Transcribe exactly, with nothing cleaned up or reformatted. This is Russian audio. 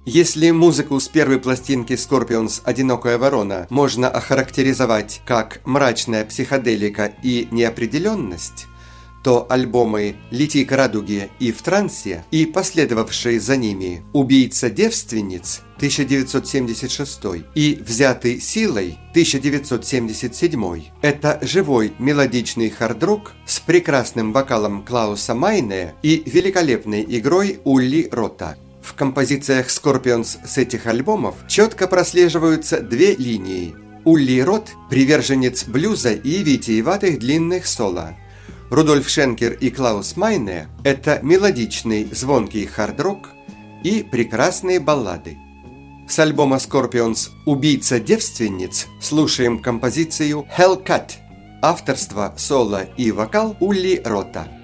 Если музыку с первой пластинки Scorpions «Одинокая ворона» можно охарактеризовать как мрачная психоделика и неопределенность, то альбомы «Лети к радуге» и «В трансе» и последовавшие за ними «Убийца девственниц» тысяча девятьсот семьдесят шестой и «Взятый силой» тысяча девятьсот семьдесят седьмой – это живой мелодичный хард-рок с прекрасным вокалом Клауса Майне и великолепной игрой Улли Рота. В композициях Scorpions с этих альбомов четко прослеживаются две линии. Улли Рот – приверженец блюза и витиеватых длинных соло. Рудольф Шенкер и Клаус Майне – это мелодичный, звонкий хард-рок и прекрасные баллады. С альбома Scorpions «Убийца девственниц» слушаем композицию «Hellcat», авторство, соло и вокал Улли Рота.